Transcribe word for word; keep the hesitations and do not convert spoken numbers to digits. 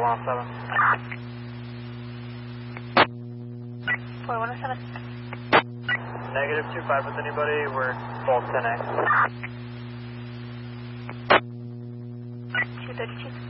one seven. four one seven. Negative two five with anybody, we're both ten A. two thirty-two.